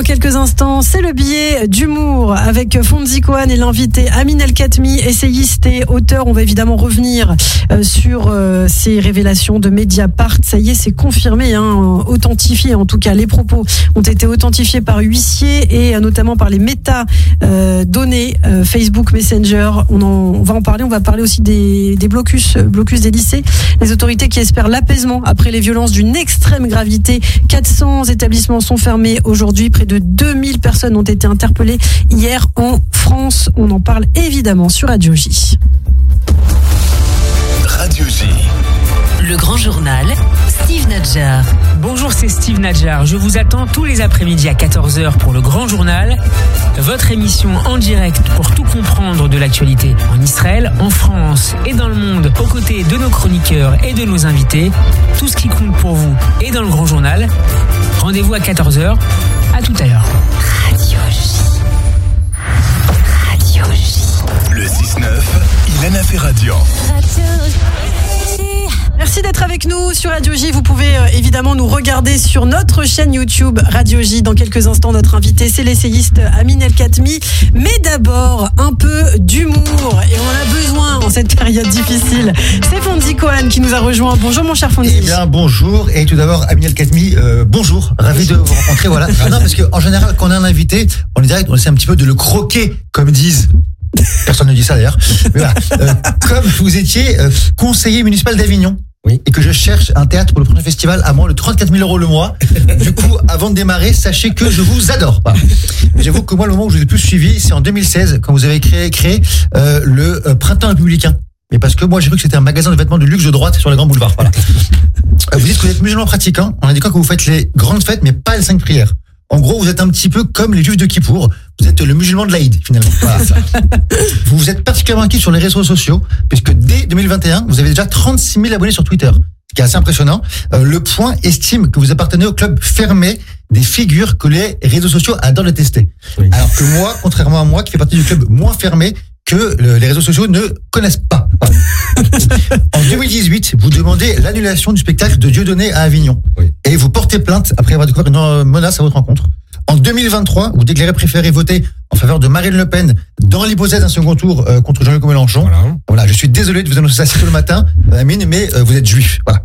quelques instants, c'est le billet d'humour avec Fonzi Cohen et l'invité Amine El Khatmi, essayiste et auteur. On va évidemment revenir sur ces révélations de Mediapart. Ça y est, c'est confirmé, authentifié. En tout cas, les propos ont été authentifiés par huissier et notamment par les métadonnées Facebook Messenger. On va en parler. On va parler aussi des blocus des lycées. Les autorités qui espèrent l'apaisement après les violences d'une extrême gravité. 400 établissements sont fermés aujourd'hui. Près de 2000 personnes ont été interpellées hier en France. On en parle évidemment sur Radio J. Radio J. Le grand journal, Steve Nadjar. Bonjour, c'est Steve Nadjar. Je vous attends tous les après-midi à 14h pour le grand journal. Votre émission en direct pour tout comprendre de l'actualité en Israël, en France et dans le monde, aux côtés de nos chroniqueurs et de nos invités. Tout ce qui compte pour vous est dans le grand journal. Rendez-vous à 14h. À tout à l'heure. Radio J. Radio J. Le 6-9, Ilana Ferradian. Merci d'être avec nous sur Radio J. Vous pouvez évidemment nous regarder sur notre chaîne YouTube Radio J. Dans quelques instants, notre invité, c'est l'essayiste Amine El Khatmi. Mais d'abord, un peu d'humour. Et on en a besoin en cette période difficile. C'est Fonzi Cohen qui nous a rejoint. Bonjour mon cher Fonzi. Eh bien, bonjour. Et tout d'abord, Amine El Khatmi, bonjour. Ravi de vous rencontrer. Voilà. Non, parce qu'en général, quand on a un invité, on est direct, on essaie un petit peu de le croquer, comme disent. Personne ne dit ça d'ailleurs. Mais voilà. Comme vous étiez conseiller municipal d'Avignon. Oui. Et que je cherche un théâtre pour le prochain festival à moins de 34 000 € le mois. Du coup, avant de démarrer, sachez que je vous adore. Voilà. J'avoue que moi, le moment où je vous ai le plus suivi, c'est en 2016, quand vous avez créé le Printemps républicain. Mais parce que moi, j'ai cru que c'était un magasin de vêtements de luxe de droite sur les grands boulevards. Voilà. Vous dites que vous êtes musulman pratiquant, en indiquant que vous faites les grandes fêtes, mais pas les 5 prières. En gros, vous êtes un petit peu comme les juifs de Kippour. Vous êtes le musulman de l'Aïd, finalement. Voilà. Vous vous êtes particulièrement actif sur les réseaux sociaux, puisque dès 2021, vous avez déjà 36 000 abonnés sur Twitter. Ce qui est assez impressionnant. Le Point estime que vous appartenez au club fermé des figures que les réseaux sociaux adorent détester. Oui. Alors que moi, contrairement à moi, qui fait partie du club moins fermé, que les réseaux sociaux ne connaissent pas. En 2018, vous demandez l'annulation du spectacle de Dieudonné à Avignon. Oui. Et vous portez plainte après avoir découvert une menace à votre rencontre. En 2023, vous déclarez préférer voter en faveur de Marine Le Pen dans l'hypothèse d'un second tour contre Jean-Luc Mélenchon. Voilà, je suis désolé de vous annoncer ça si tôt le matin, Amine, mais vous êtes juif. Voilà.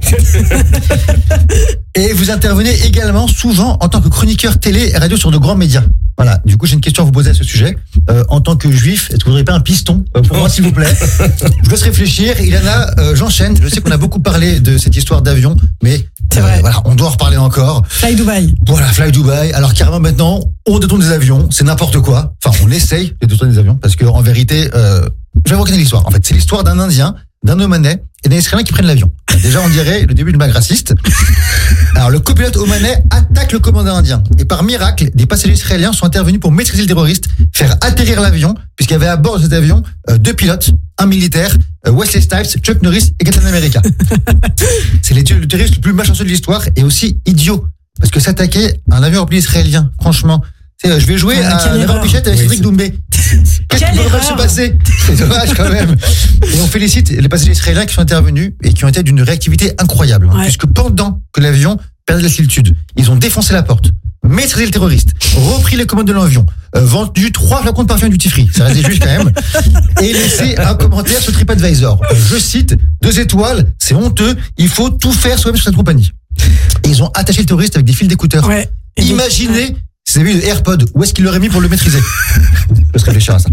Et vous intervenez également souvent en tant que chroniqueur télé et radio sur de grands médias. Voilà. Du coup, j'ai une question à vous poser à ce sujet. En tant que juif, est-ce que vous n'aurez pas un piston pour moi, s'il vous plaît? Je vous laisse réfléchir. Ilana, j'enchaîne. Je sais qu'on a beaucoup parlé de cette histoire d'avion, mais c'est vrai. Voilà, on doit en reparler encore. Fly Dubai. Voilà, Fly Dubai. Alors carrément maintenant, on détourne des avions. C'est n'importe quoi. Enfin, on essaye de détourner des avions parce que en vérité, je vais vous raconter l'histoire. En fait, c'est l'histoire d'un Indien, d'un Omanais et d'un Israélien qui prennent l'avion. Déjà, on dirait le début de bague raciste. Alors, le copilote omanais attaque le commandant indien. Et par miracle, des passagers israéliens sont intervenus pour maîtriser le terroriste, faire atterrir l'avion, puisqu'il y avait à bord de cet avion 2 pilotes, un militaire, Wesley Snipes, Chuck Norris et Captain America. C'est le terroriste le plus malchanceux de l'histoire et aussi idiot. Parce que s'attaquer à un avion rempli d'Israéliens, franchement, je vais jouer à la Pichette avec Cédric Doumbé. Qu'est-ce qui pourrait se passer? C'est dommage quand même. Et on félicite les passagers israéliens qui sont intervenus et qui ont été d'une réactivité incroyable. Ouais. Puisque pendant que l'avion perdait l'altitude, ils ont défoncé la porte, maîtrisé le terroriste, repris les commandes de l'avion, vendu 3 flacons de parfum duty free, ça reste juste quand même, et laissé un commentaire sur TripAdvisor. Je cite, 2 étoiles, c'est honteux, il faut tout faire soi-même sur cette compagnie. Et ils ont attaché le terroriste avec des fils d'écouteurs. Ouais. Imaginez, si vous avez eu le AirPod, où est-ce qu'il l'aurait mis pour le maîtriser? Je peux se réfléchir à ça.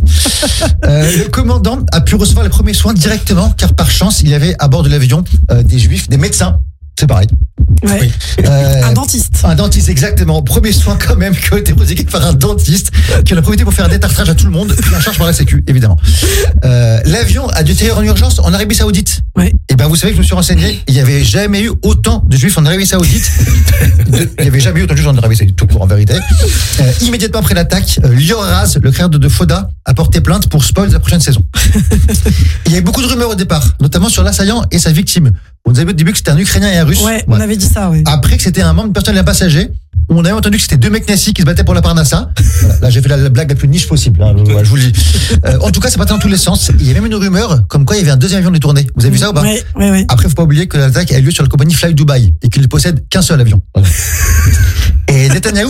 Le commandant a pu recevoir les premiers soins directement, car par chance, il y avait à bord de l'avion des juifs, des médecins. C'est pareil. Ouais. Oui. Un dentiste. Un dentiste, exactement. Premier soin quand même qui a été prodigué par un dentiste qui en a profité pour faire un détartrage à tout le monde, pris en charge par la Sécu, évidemment. L'avion a dû atterrir en urgence en Arabie Saoudite. Ouais. Et ben vous savez que je me suis renseigné, il n'y avait jamais eu autant de juifs en Arabie Saoudite. Il n'y avait jamais eu autant de juifs en Arabie Saoudite, tout court en vérité. Immédiatement après l'attaque, Lior Raz, le créateur de Foda, a porté plainte pour spoil de la prochaine saison. Il y avait beaucoup de rumeurs au départ, notamment sur l'assaillant et sa victime. On nous avait dit au début que c'était un Ukrainien et un Russe. Ouais, on avait dit ça, oui. Après que c'était un membre du personnel d'un passager. On avait entendu que c'était 2 mecs nazis qui se battaient pour la Parnassa. Voilà, là, j'ai fait la blague la plus niche possible. Hein, je vous le dis. En tout cas, ça partait dans tous les sens. Il y a même une rumeur comme quoi il y avait un deuxième avion détourné. Vous avez vu ça ou pas? Oui. Après, faut pas oublier que l'attaque a eu lieu sur la compagnie Fly Dubai et qu'il ne possède qu'un seul avion. Et Netanyahou